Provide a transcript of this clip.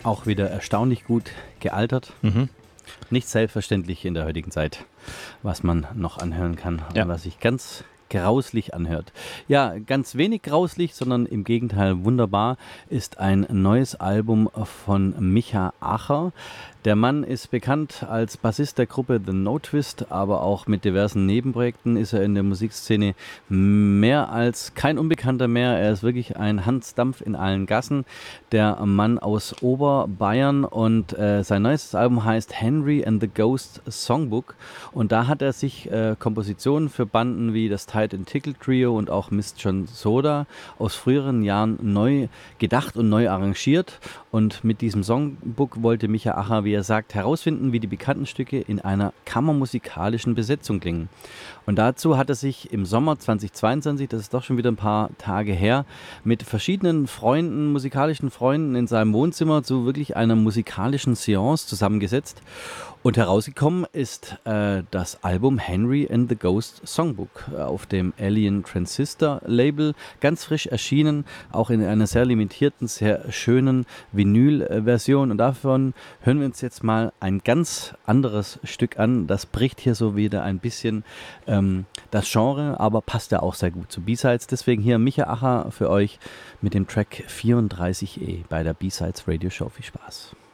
Auch wieder erstaunlich gut gealtert. Mhm. Nicht selbstverständlich in der heutigen Zeit, was man noch anhören kann Ja. und was sich ganz grauslich anhört. Ja, ganz wenig grauslich, sondern im Gegenteil wunderbar ist ein neues Album von Micha Acher. Der Mann ist bekannt als Bassist der Gruppe The No Twist, aber auch mit diversen Nebenprojekten ist er in der Musikszene mehr als kein Unbekannter mehr. Er ist wirklich ein Hansdampf in allen Gassen. Der Mann aus Oberbayern und sein neues Album heißt Henry and the Ghost Songbook und da hat er sich Kompositionen für Banden wie das Tide and Tickle Trio und auch Miss John Soda aus früheren Jahren neu gedacht und neu arrangiert und mit diesem Songbook wollte Micha Acher, wie er sagt, herausfinden, wie die bekannten Stücke in einer kammermusikalischen Besetzung klingen. Und dazu hat er sich im Sommer 2022, das ist doch schon wieder ein paar Tage her, mit verschiedenen Freunden, musikalischen Freunden in seinem Wohnzimmer zu wirklich einer musikalischen Seance zusammengesetzt. Und herausgekommen ist das Album Henry and the Ghost Songbook auf dem Alien Transistor Label, ganz frisch erschienen, auch in einer sehr limitierten, sehr schönen Vinyl-Version. Und davon hören wir uns jetzt mal ein ganz anderes Stück an. Das bricht hier so wieder ein bisschen das Genre, aber passt ja auch sehr gut zu B-Sides. Deswegen hier Micha Acher für euch mit dem Track 34E bei der B-Sides Radio Show. Viel Spaß.